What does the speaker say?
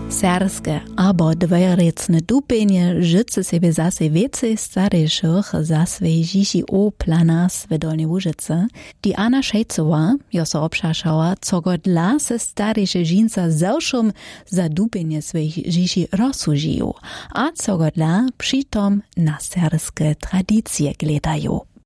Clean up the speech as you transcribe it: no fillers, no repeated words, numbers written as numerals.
Serskie abo dwojręczne dupienie życy sobie zase więcej starszych za swej dziś o plana Dolnej Łużycy. Diana Szejcowa jo obszaszała, co go dla se starsze żinca zawszym za dupienie swej dziś rozsłużyją, a co go dla przytom na serskie tradycje gledają.